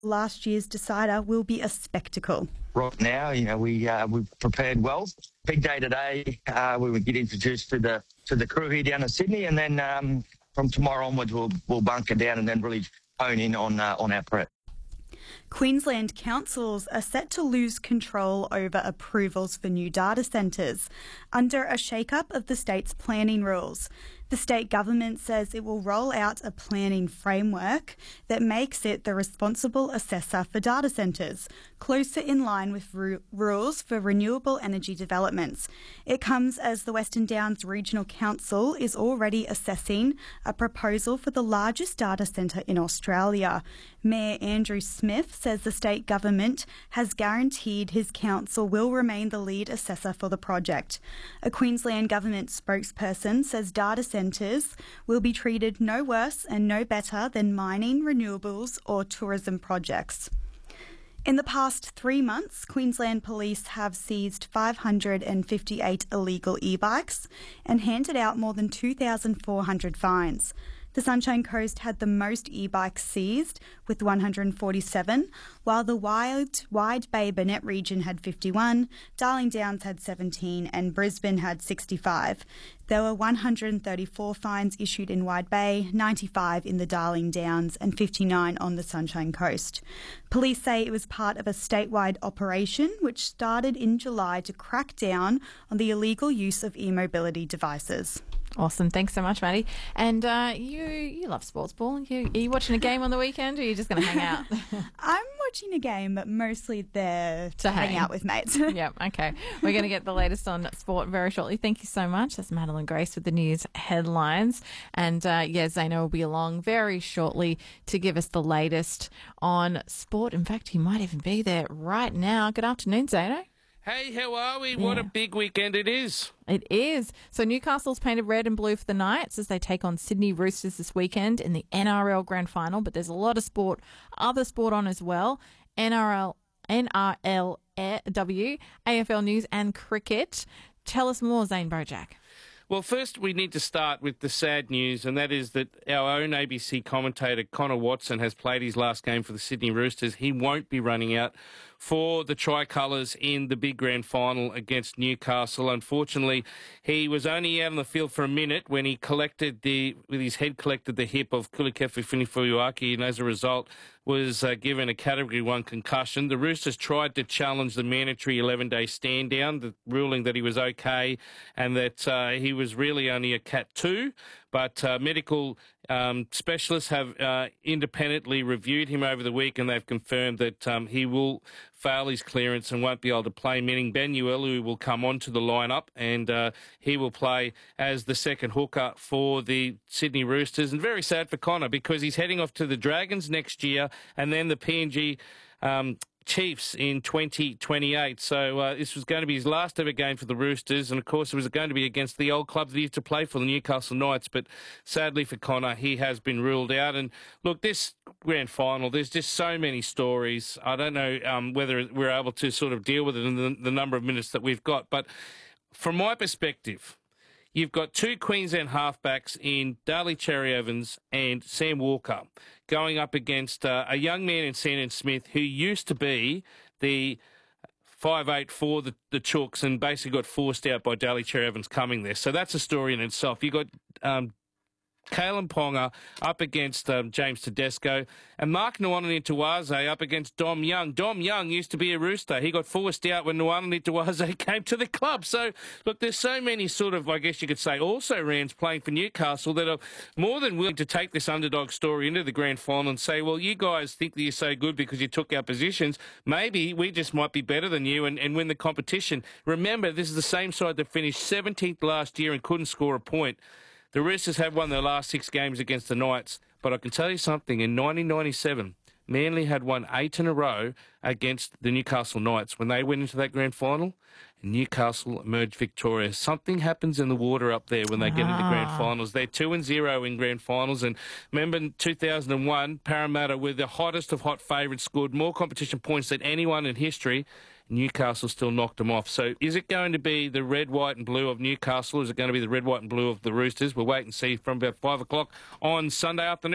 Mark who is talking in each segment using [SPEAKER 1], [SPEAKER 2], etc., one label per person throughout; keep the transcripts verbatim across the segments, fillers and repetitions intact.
[SPEAKER 1] Last year's decider will be a spectacle.
[SPEAKER 2] Right now, you know, we uh, we've prepared well. Big day today. Uh, we would get introduced to the to the crew here down in Sydney, and then um, from tomorrow onwards, we'll we'll bunker down and then really hone in on uh, on our prep.
[SPEAKER 1] Queensland councils are set to lose control over approvals for new data centres under a shake-up of the state's planning rules. The state government says it will roll out a planning framework that makes it the responsible assessor for data centres, closer in line with ru- rules for renewable energy developments. It comes as the Western Downs Regional Council is already assessing a proposal for the largest data centre in Australia. Mayor Andrew Smith says the state government has guaranteed his council will remain the lead assessor for the project. A Queensland government spokesperson says data centres will be treated no worse and no better than mining, renewables or tourism projects. In the past three months, Queensland Police have seized five hundred fifty-eight illegal e-bikes and handed out more than two thousand four hundred fines. The Sunshine Coast had the most e-bikes seized, with one hundred forty-seven, while the Wide, Wide Bay Burnett region had fifty-one, Darling Downs had seventeen and Brisbane had sixty-five. There were one hundred thirty-four fines issued in Wide Bay, ninety-five in the Darling Downs and fifty-nine on the Sunshine Coast. Police say it was part of a statewide operation which started in July to crack down on the illegal use of e-mobility devices.
[SPEAKER 3] Awesome. Thanks so much, Maddie. And uh, you you love sports ball. You, are you watching a game on the weekend or are you just going to hang out?
[SPEAKER 1] I'm watching a game, but mostly there to hang, hang out with mates.
[SPEAKER 3] Yep, okay. We're going to get the latest on sport very shortly. Thank you so much. That's Madeline Grace with the news headlines. And uh, yeah, Zaino will be along very shortly to give us the latest on sport. In fact, he might even be there right now. Good afternoon, Zaino.
[SPEAKER 4] Hey, how are we?
[SPEAKER 3] Yeah.
[SPEAKER 4] What a big weekend it is.
[SPEAKER 3] It is. So Newcastle's painted red and blue for the Knights as they take on Sydney Roosters this weekend in the N R L Grand Final. But there's a lot of sport, other sport on as well. N R L, N R L W, A F L News and cricket. Tell us more, Zane Bojack.
[SPEAKER 4] Well, first we need to start with the sad news, and that is that our own A B C commentator, Connor Watson, has played his last game for the Sydney Roosters. He won't be running out for the Tricolours in the big grand final against Newcastle. Unfortunately, he was only out on the field for a minute when he collected the, with his head collected the hip of Kulikefu Funifuaki, and as a result was uh, given a Category one concussion. The Roosters tried to challenge the mandatory eleven-day stand-down, the ruling that he was okay and that uh, he was really only a Cat two, but uh, medical um, specialists have uh, independently reviewed him over the week and they've confirmed that um, he will fail his clearance and won't be able to play, meaning Ben Uelu will come onto the lineup and uh, he will play as the second hooker for the Sydney Roosters. And very sad for Connor because he's heading off to the Dragons next year and then the P N G um, Chiefs in twenty twenty-eight. So uh, this was going to be his last ever game for the Roosters, and of course it was going to be against the old club that he used to play for, the Newcastle Knights. But sadly for Connor, he has been ruled out. And look, this grand final, there's just so many stories. I don't know um, whether we're able to sort of deal with it in the, the number of minutes that we've got. But from my perspective, you've got two Queensland halfbacks in Darley Cherry-Evans and Sam Walker going up against uh, a young man in Sandon Smith who used to be the five eight for the, the Chooks and basically got forced out by Darley Cherry-Evans coming there. So that's a story in itself. You've got um, Kalen Ponga up against um, James Tedesco and Mark Nwananituwaze up against Dom Young. Dom Young used to be a Rooster. He got forced out when Nwananituwaze came to the club. So, look, there's so many sort of, I guess you could say, also-rans playing for Newcastle that are more than willing to take this underdog story into the grand final and say, well, you guys think that you're so good because you took our positions. Maybe we just might be better than you and, and win the competition. Remember, this is the same side that finished seventeenth last year and couldn't score a point. The Roosters have won their last six games against the Knights, but I can tell you something, in nineteen ninety-seven, Manly had won eight in a row against the Newcastle Knights. When they went into that grand final, Newcastle emerged victorious. Something happens in the water up there when they get ah. into grand finals. They're two and zero in grand finals. And remember in two thousand one, Parramatta were the hottest of hot favourites, scored more competition points than anyone in history. Newcastle still knocked them off. So is it going to be the red, white and blue of Newcastle? Is it going to be the red, white and blue of the Roosters? We'll wait and see from about five o'clock on Sunday afternoon.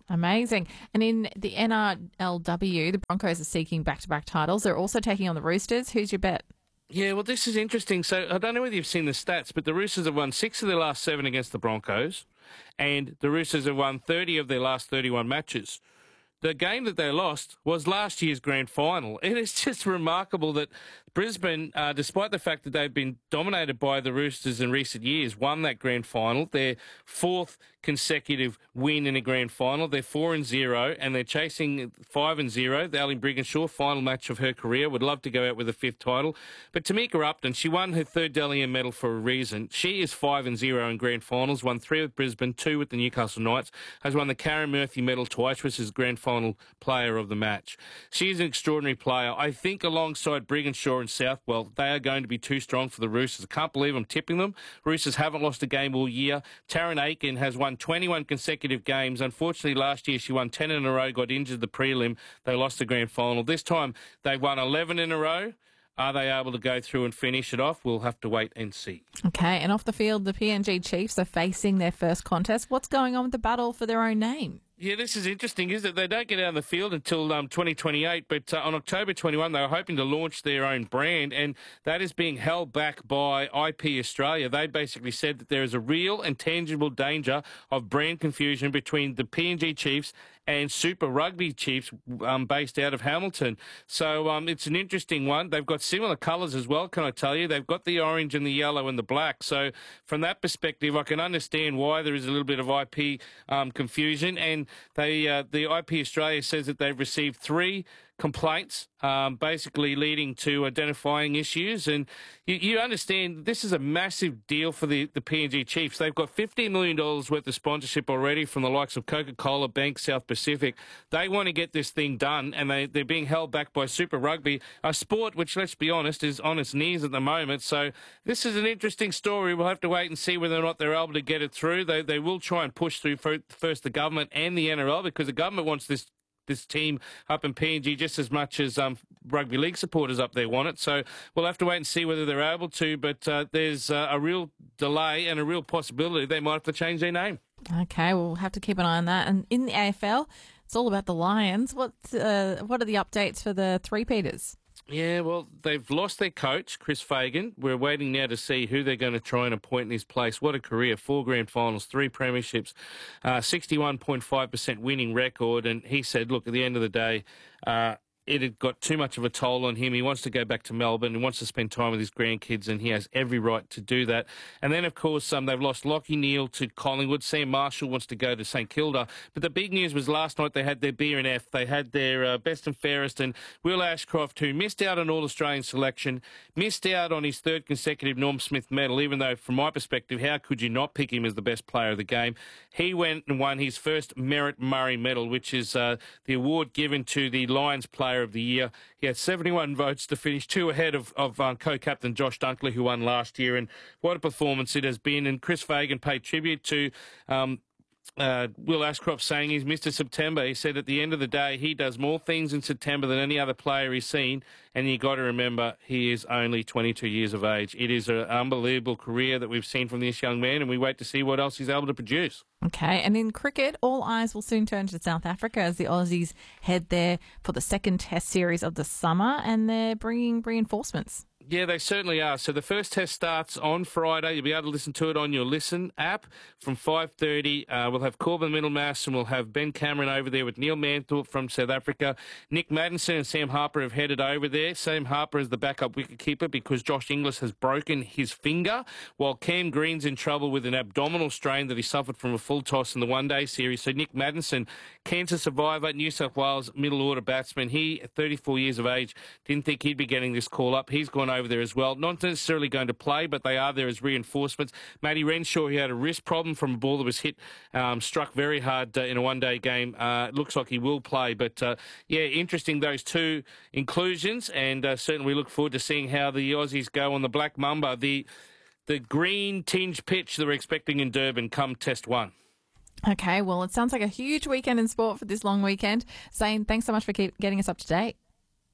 [SPEAKER 3] Amazing. And in the N R L W, the Broncos are seeking back-to-back titles. They're also taking on the Roosters. Who's your bet?
[SPEAKER 4] Yeah, well, this is interesting. So I don't know whether you've seen the stats, but the Roosters have won six of their last seven against the Broncos, and the Roosters have won thirty of their last thirty-one matches. The game that they lost was last year's grand final. It is just remarkable that Brisbane, uh, despite the fact that they've been dominated by the Roosters in recent years, won that grand final. Their fourth consecutive win in a grand final. They're four and zero, and they're chasing five and zero. The Allie Brigginshaw, final match of her career, would love to go out with a fifth title. But Tamika Upton, she won her third Dally M medal for a reason. She is five and zero in grand finals. Won three with Brisbane, two with the Newcastle Knights. Has won the Karen Murphy medal twice, which is grand final player of the match. She's an extraordinary player. I think alongside Brigginshaw and Southwell, they are going to be too strong for the Roosters. I can't believe I'm tipping them. Roosters haven't lost a game all year. Taryn Aiken has won twenty-one consecutive games. Unfortunately, last year she won ten in a row, got injured the prelim. They lost the grand final. This time they won eleven in a row. Are they able to go through and finish it off? We'll have to wait and see.
[SPEAKER 3] Okay, and off the field, the P N G Chiefs are facing their first contest. What's going on with the battle for their own name?
[SPEAKER 4] Yeah, this is interesting, isn't it? They don't get out on the field until um, twenty twenty-eight, but uh, on October twenty-first, they were hoping to launch their own brand, and that is being held back by I P Australia. They basically said that there is a real and tangible danger of brand confusion between the P N G Chiefs and Super Rugby Chiefs um, based out of Hamilton. So um, it's an interesting one. They've got similar colours as well, can I tell you? They've got the orange and the yellow and the black. So from that perspective, I can understand why there is a little bit of I P um, confusion. And they, uh, the I P Australia says that they've received three complaints, um, basically leading to identifying issues. And you, you understand this is a massive deal for the, the P N G Chiefs. They've got fifteen million dollars worth of sponsorship already from the likes of Coca-Cola, Bank, South Pacific. They want to get this thing done, and they, they're being held back by Super Rugby, a sport which, let's be honest, is on its knees at the moment. So this is an interesting story. We'll have to wait and see whether or not they're able to get it through. They, they will try and push through for, first the government and the N R L, because the government wants this this team up in P N G just as much as um, rugby league supporters up there want it. So we'll have to wait and see whether they're able to, but uh, there's uh, a real delay and a real possibility they might have to change their name.
[SPEAKER 3] Okay, we'll have to keep an eye on that. And in the A F L, it's all about the Lions. What, uh, what are the updates for the three-peaters?
[SPEAKER 4] Yeah, well, they've lost their coach, Chris Fagan. We're waiting now to see who they're going to try and appoint in his place. What a career. Four grand finals, three premierships, uh, sixty-one point five percent winning record. And he said, look, at the end of the day, uh, it had got too much of a toll on him. He wants to go back to Melbourne. He wants to spend time with his grandkids, and he has every right to do that. And then, of course, um, they've lost Lockie Neal to Collingwood. Sam Marshall wants to go to St Kilda. But the big news was last night they had their B and F. They had their uh, best and fairest, and Will Ashcroft, who missed out on All-Australian selection, missed out on his third consecutive Norm Smith medal, even though, from my perspective, how could you not pick him as the best player of the game? He went and won his first Merritt Murray medal, which is uh, the award given to the Lions player of the year. He had seventy-one votes to finish, two ahead of, of um, co-captain Josh Dunkley, who won last year. And what a performance it has been. And Chris Fagan paid tribute to um, uh, Will Ashcroft, saying he's Mister September. He said at the end of the day, he does more things in September than any other player he's seen. And you got to remember, he is only twenty-two years of age. It is an unbelievable career that we've seen from this young man, and we wait to see what else he's able to produce.
[SPEAKER 3] Okay, and in cricket, all eyes will soon turn to South Africa as the Aussies head there for the second Test series of the summer, and they're bringing reinforcements.
[SPEAKER 4] Yeah, they certainly are. So the first test starts on Friday. You'll be able to listen to it on your Listen app from five thirty. Uh, we'll have Corbin Middlemass, and we'll have Ben Cameron over there with Neil Manthorpe from South Africa. Nick Maddinson and Sam Harper have headed over there. Sam Harper is the backup wicketkeeper because Josh Inglis has broken his finger, while Cam Green's in trouble with an abdominal strain that he suffered from a full toss in the one-day series. So Nick Maddinson, cancer survivor, New South Wales middle-order batsman. He, at thirty-four years of age, didn't think he'd be getting this call up. He's gone over there as well. Not necessarily going to play, but they are there as reinforcements. Matty Renshaw, he had a wrist problem from a ball that was hit, um, struck very hard uh, in a one-day game. Uh, looks like he will play, but uh, yeah, interesting those two inclusions, and uh, certainly we look forward to seeing how the Aussies go on the Black Mamba, the the green tinge pitch that we're expecting in Durban come Test one.
[SPEAKER 3] Okay, well, it sounds like a huge weekend in sport for this long weekend. Zane, thanks so much for keep getting us up to date.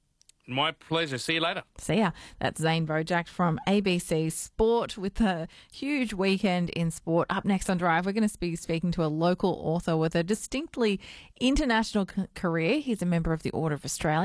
[SPEAKER 4] My pleasure. See you later.
[SPEAKER 3] See ya. That's Zane Bojack from A B C Sport with a huge weekend in sport. Up next on Drive, we're going to be speaking to a local author with a distinctly international c- career. He's a member of the Order of Australia.